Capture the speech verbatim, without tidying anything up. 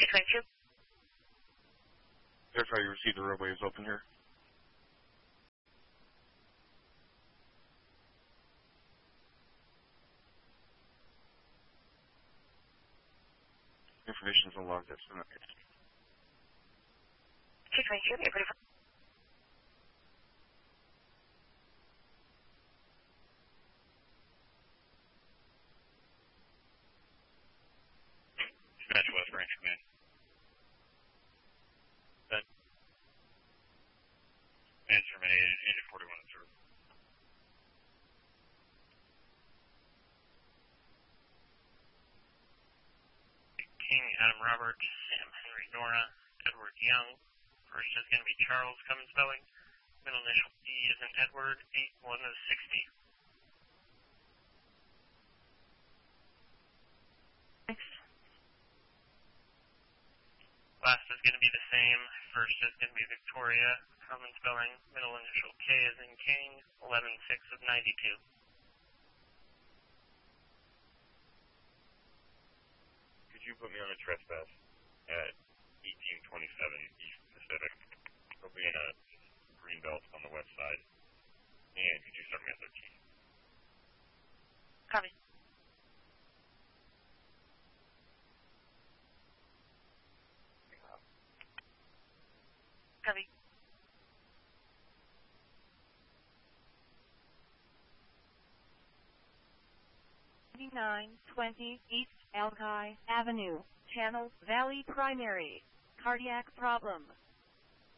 twenty-two. Verify you received the roadway is open here. Information is unlocked. That's not it. two twenty-two, eight forty-four. Dispatch West Branch Command. Then. Instrument agent forty-one, sir. King, Adam Robert, Sam Henry Nora, Edward Young. First is going to be Charles Cummins spelling. Middle initial D is in Edward, eight one of sixty. Next. Last is going to be the same. First is going to be Victoria, common spelling. Middle initial K is in King, eleven six of ninety-two. Could you put me on a trespass at eighteen twenty-seven East Pacific? I'll be in a green belt on the west side. And could you start me at thirteen? Copy. Copy. nine twenty East Alki Avenue, Channel Valley Primary. Cardiac problem.